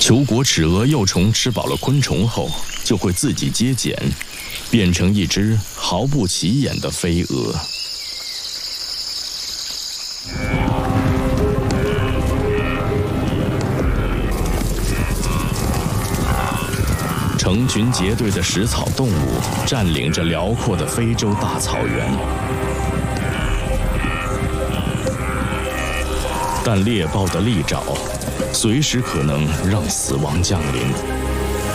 球果齿蛾幼虫吃饱了昆虫后，就会自己结茧，变成一只毫不起眼的飞蛾。成群结队的食草动物占领着辽阔的非洲大草原，但猎豹的利爪随时可能让死亡降临。